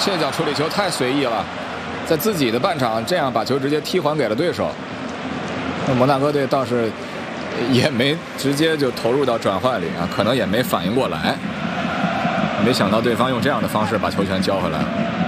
这脚处理球太随意了，在自己的半场这样把球直接踢还给了对手。那摩纳哥队倒是也没直接就投入到转换里啊，可能也没反应过来，没想到对方用这样的方式把球权交回来了。